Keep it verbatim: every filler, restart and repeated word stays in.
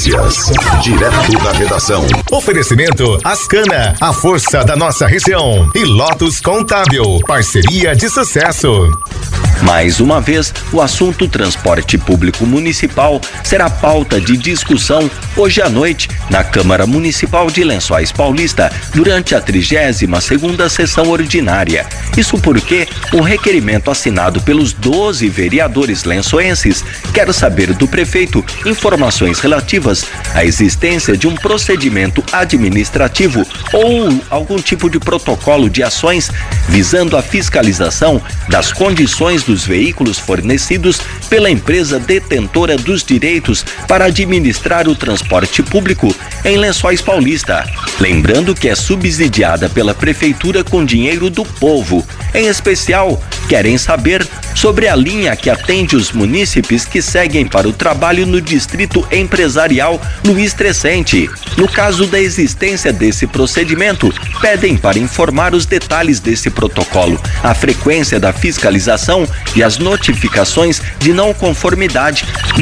Notícias, direto da redação. Oferecimento Ascana, a força da nossa região. E Lotus Contábil, parceria de sucesso. Mais uma vez, o assunto transporte público municipal será pauta de discussão hoje à noite na Câmara Municipal de Lençóis Paulista, durante a trigésima segunda sessão ordinária. Isso porque um requerimento assinado pelos doze vereadores lençoenses quer saber do prefeito informações relativas à existência de um procedimento administrativo ou algum tipo de protocolo de ações visando a fiscalização das condições dos veículos fornecidos pela empresa detentora dos direitos para administrar o transporte público em Lençóis Paulista. Lembrando que é subsidiada pela prefeitura com dinheiro do povo. Em especial, querem saber sobre a linha que atende os munícipes que seguem para o trabalho no Distrito Empresarial Luiz Crescente. No caso da existência desse procedimento, pedem para informar os detalhes desse protocolo, a frequência da fiscalização e as notificações de não conformidade